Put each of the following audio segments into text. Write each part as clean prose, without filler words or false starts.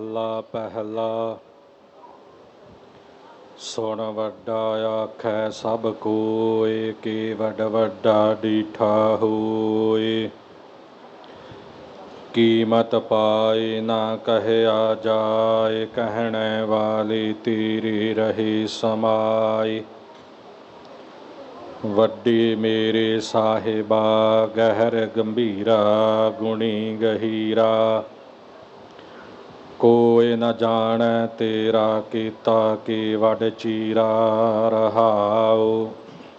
ਮਹੱਲਾ ਪਹਿਲਾ। ਸੁਣ ਵੱਡਾ ਆਖੈ ਸਭ ਕੋਇ, ਕੀ ਵੱਡ ਵੱਡਾ ਡੀਠਾ ਹੋਇ। ਕੀਮਤ ਪਾਈ ਨਾ ਕਹਿਆ ਜਾਇ, ਕਹਿਣੇ ਵਾਲੀ ਤੇਰੀ ਰਹੀ ਸਮਾਈ। ਵੱਡੀ ਮੇਰੇ ਸਾਹਿਬਾ ਗਹਿਰ ਗੰਭੀਰਾ, ਗੁਣੀ ਗਹੀਰਾ। ਕੋਇ ਨ ਜਾਣੈ ਤੇਰਾ ਕੀਤਾ, ਕੀ ਵੱਡ ਚੀਰਾ ਰਹਾਉ।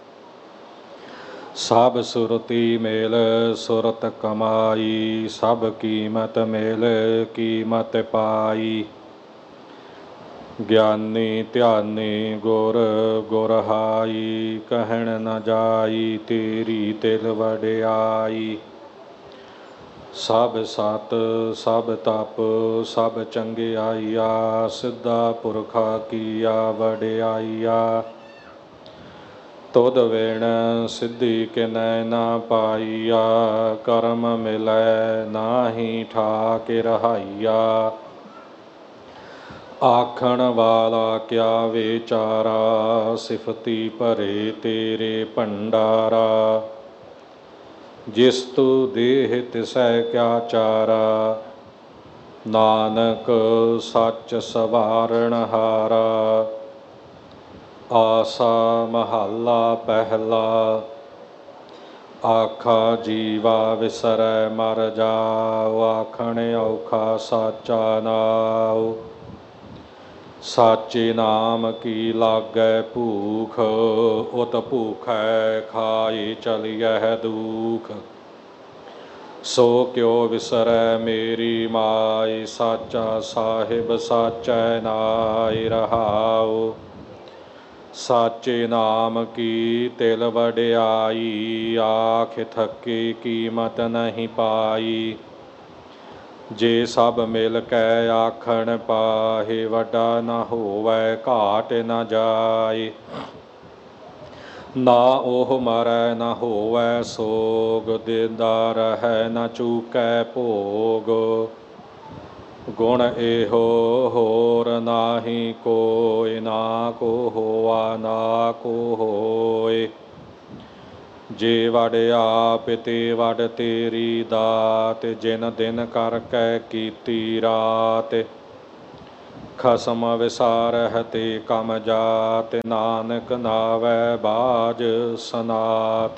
ਸਭ ਸੁਰਤੀ ਮੇਲ ਸੁਰਤ ਕਮਾਈ, ਸਭ ਕੀਮਤ ਮੇਲ ਕੀਮਤ ਪਾਈ। ਗਿਆਨੀ ਧਿਆਨੀ ਗੁਰ ਗੁਰਹਾਈ, ਕਹਿਣ ਨ ਜਾਈ ਤੇਰੀ ਤਿਲ ਵਡਿਆਈ। ਸਭ ਸਤ ਸਭ ਤਪ ਸਭ ਚੰਗਿਆਈਆ, ਸਿੱਧਾ ਪੁਰਖਾ ਕੀਆ ਵਡਿਆਈਆ। ਤੁਧ ਵਿਣ ਸਿੱਧੀ ਕਿਨੈ ਨਾ ਪਾਈਆ, ਕਰਮ ਮਿਲੈ ਨਾਹੀ ਠਾਕਿ ਰਹਾਈਆ। ਆਖਣ ਵਾਲਾ ਕਿਆ ਵਿਚਾਰਾ, ਸਿਫਤੀ ਭਰੇ ਤੇਰੇ ਭੰਡਾਰਾ। ਜਿਸ ਤੂੰ ਦੇਹ ਤਿਸੈ ਕਿਆ ਚਾਰਾ, ਨਾਨਕ ਸੱਚ ਸਵਾਰਣ ਹਾਰਾ। ਆਸਾ ਮਹੱਲਾ ਪਹਿਲਾ। ਆਖਾ ਜੀਵਾ ਵਿਸਰੈ ਮਰ ਜਾਉ, ਆਖਣ ਔਖਾ ਸਾਚਾ ਨਾਉ। ਸਾਚੇ ਨਾਮ ਕੀ ਲਾਗੈ ਭੂਖ, ਉਤ ਭੂਖੈ ਖਾਈ ਚਲੀਐ ਦੂਖ। ਸੋ ਕਿਉ ਵਿਸਰੈ ਮੇਰੀ ਮਾਈ, ਸਾਚਾ ਸਾਹਿਬ ਸਾਚੈ ਨਾਇ ਰਹਾਉ। ਸਾਚੇ ਨਾਮ ਕੀ ਤਿਲ ਵਡਿਆਈ, ਆਖ ਥਕੇ ਕੀਮਤ ਨਹੀਂ ਪਾਈ। ਜੇ ਸਭ ਮਿਲ ਕੈ ਆਖਣ ਪਾਹੇ, ਵੱਡਾ ਨ ਹੋਵੈ ਘਾਟ ਨ ਜਾਇ। ਨਾ ਉਹ ਮਰੈ ਨ ਹੋਵੈ ਸੋਗ, ਦੇਂਦਾ ਰਹੈ ਨ ਚੂਕੈ ਭੋਗ। ਗੁਣ ਇਹੋ ਹੋਰ ਨਾਹੀ ਕੋਇ, ਨਾ ਕੋ ਹੋਆ ਨਾ ਕੋ ਹੋਇ। ਜੇ ਵਡ ਆਪ ਤੇ ਵਡ ਤੇਰੀ ਦਾਤ, ਜਿਨ ਦਿਨ ਕਰਕੇ ਕੀਤੀ ਰਾਤ। ਖਸਮ ਵਿਸਾਰਹਿ ਤੇ ਕਮ ਜਾਤ, ਨਾਨਕ ਨਾਵੈ ਬਾਝ ਸਨਾਤ।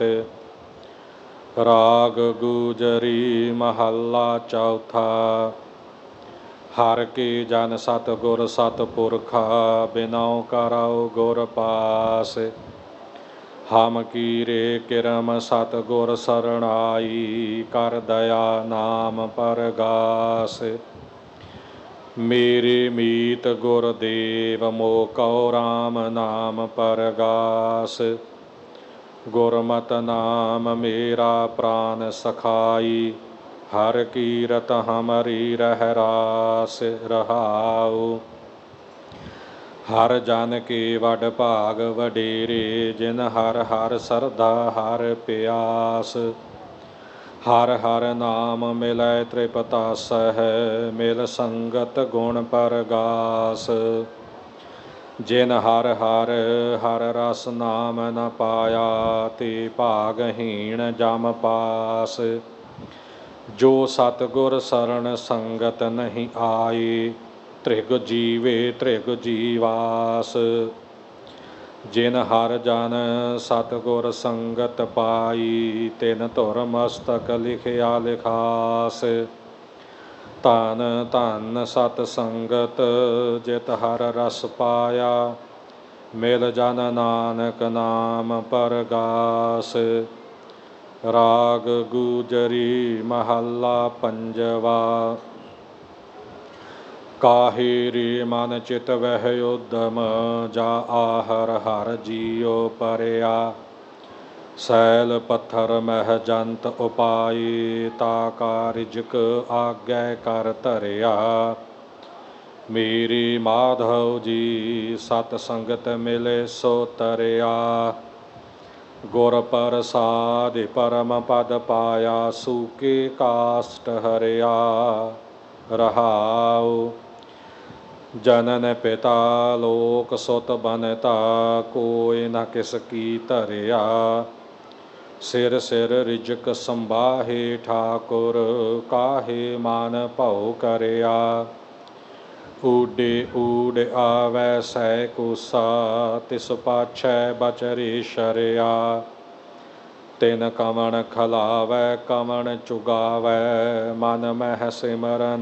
ਰਾਗ ਗੁਜਰੀ ਮਹੱਲਾ ਚੌਥਾ। ਹਰਿ ਕੇ ਜਨ ਸਤਿਗੁਰ ਸਤਿਪੁਰਖਾ, ਬਿਨਉ ਕਰਉ ਗੁਰ ਪਾਸ। ਹਮ ਕੀਰੇ ਕਿਰਮ ਸਤਿਗੁਰ ਸਰਣਾਈ, ਕਰ ਦਇਆ ਨਾਮ ਪਰਗਾਸ। ਮੇਰੇ ਮੀਤ ਗੁਰਦੇਵ ਮੋਹ ਕਉ ਰਾਮ ਨਾਮ ਪਰਗਾਸ। ਗੁਰਮਤਿ ਨਾਮ ਮੇਰਾ ਪ੍ਰਾਨ ਸਖਾਈ, ਹਰਿ ਕੀਰਤ ਹਮਰੀ ਰਹਿ ਰਾਸ ਰਹਾਉ। ਹਰਿ ਜਨ ਕੇ ਵਡ ਭਾਗ ਵਡੇਰੇ, ਜਿਨ ਹਰਿ ਹਰਿ ਸਰਧਾ ਹਰਿ ਪਿਆਸ। ਹਰਿ ਹਰਿ ਨਾਮ ਮਿਲੈ ਤ੍ਰਿਪਤਾਸਹਿ, ਮਿਲ ਸੰਗਤ ਗੁਣ ਪਰਗਾਸ। ਜਿਨ ਹਰਿ ਹਰਿ ਹਰਿ ਰਸ ਨਾਮ ਨ ਪਾਇਆ, ਤੇ ਭਾਗਹੀਣ ਜਮ ਪਾਸ। ਜੋ ਸਤਿਗੁਰ ਸਰਣ ਸੰਗਤ ਨਹੀਂ ਆਈ, ਤ੍ਰਿਗ ਜੀਵੇ ਤ੍ਰਿਗ ਜੀਵਾਸ। ਜਿਨ ਹਰਿ ਜਨ ਸਤਿਗੁਰ ਸੰਗਤ ਪਾਈ, ਤਿਨ ਧੁਰ ਮਸਤਕ ਲਿਖਿਆ ਲਿਖਾਸ। ਧਨ ਧਨ ਸਤ ਸੰਗਤ ਜਿਤ ਹਰਿ ਰਸ ਪਾਇਆ, ਮਿਲ ਜਨ ਨਾਨਕ ਨਾਮ ਪਰਗਾਸ। ਰਾਗ ਗੁਜਰੀ ਮਹੱਲਾ ਪੰਜਵਾ। ਕਾਹੇ ਰੇ ਮਨ ਚਿਤ ਵਹਿ ਉਦਮ, ਜਾ ਆਹਰ ਹਰਿ ਜੀਉ ਪਰਿਆ। ਸੈਲ ਪੱਥਰ ਮਹਿ ਜੰਤ ਉਪਾਈ, ਤਾ ਕਾ ਰਿਜਕ ਆਗੈ ਕਰ ਧਰਿਆ। ਮੇਰੇ ਮਾਧਵ ਜੀ ਸਤ ਸੰਗਤ ਮਿਲੇ ਸੋ ਤਰਿਆ। ਗੁਰ ਪ੍ਰਸਾਦਿ ਪਰਮ ਪਦ ਪਾਇਆ, ਸੂਕੇ ਕਾਸ਼ਟ ਹਰਿਆ ਰਹਾਉ। ਜਨਨ ਪਿਤਾ ਲੋਕ ਸੁਤ ਬਨਤਾ, ਕੋਈ ਨਾ ਕਿਸ ਕੀ ਧਰਿਆ। ਸਿਰ ਸਿਰ ਰਿਜਕ ਸੰਬਾਹੇ ਠਾਕੁਰ, ਕਾਹੇ ਮਨ ਭਉ ਕਰਿਆ। ਊਡੇ ਊਡ ਆਵੈ ਸੈ ਕੂਸਾ, ਤਿਸ ਪਾਛੈ ਬਚਰੇ ਸ਼ਰਿਆ। ਤਿਨ ਕਵਣ ਖਲਾਵੈ ਕਵਣ ਚੁਗਾਵੈ, ਮਨ ਮਹਿ ਸਿਮਰਨ